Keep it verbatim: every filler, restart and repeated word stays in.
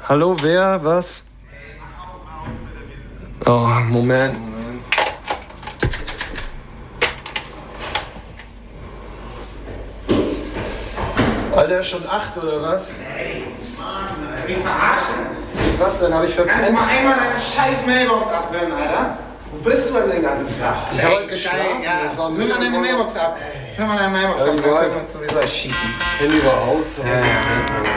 Hallo, wer? Was? Oh, Moment. Alter, schon acht oder was? Ey, Mann, Alter, mich verarschen. Was denn? Hab ich verpennt? Kannst du mal einmal deine scheiß Mailbox abhören, Alter? Wo bist du denn den ganzen Tag? Ich hab heute geschlafen. Ja, Das war hör mal deine Mailbox ab. Hör mal deine Mailbox ab, dann können wir uns sowieso erschießen. Handy war aus. Ja, ja, ja.